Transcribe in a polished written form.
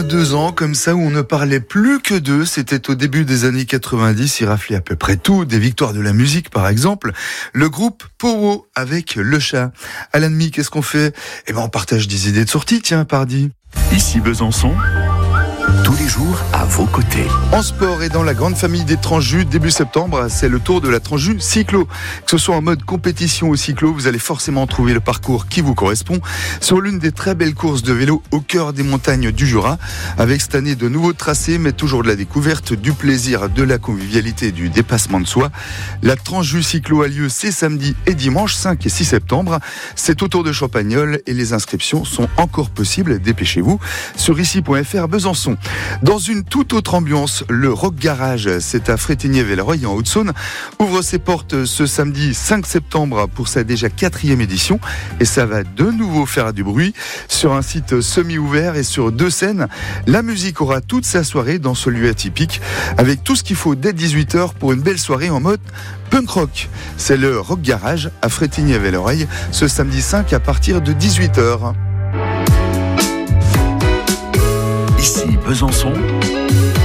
2 ans, comme ça, où on ne parlait plus que d'eux. C'était au début des années 90. Ils raflaient à peu près tout, des victoires de la musique, par exemple. Le groupe Powo avec Le Chat. À l'ennemi, qu'est-ce qu'on fait? On partage des idées de sortie, tiens, pardi. Ici Besançon, tous les jours à vos côtés. En sport et dans la grande famille des Transjus, début septembre, c'est le tour de la Transjus Cyclo. Que ce soit en mode compétition ou cyclo, vous allez forcément trouver le parcours qui vous correspond sur l'une des très belles courses de vélo au cœur des montagnes du Jura. Avec cette année de nouveaux tracés, mais toujours de la découverte, du plaisir, de la convivialité, du dépassement de soi. La Transjus Cyclo a lieu ces samedis et dimanches 5 et 6 septembre. C'est autour de Champagnole et les inscriptions sont encore possibles. Dépêchez-vous sur ici.fr Besançon. Dans une toute autre ambiance, le Rock Garage, c'est à Frétigné-Velleroy en Haute-Saône, ouvre ses portes ce samedi 5 septembre pour sa déjà 4e édition et ça va de nouveau faire du bruit sur un site semi-ouvert et sur 2 scènes. La musique aura toute sa soirée dans ce lieu atypique avec tout ce qu'il faut dès 18h pour une belle soirée en mode punk rock. C'est le Rock Garage à Frétigné-Velleroy ce samedi 5 à partir de 18h. Ici Besançon,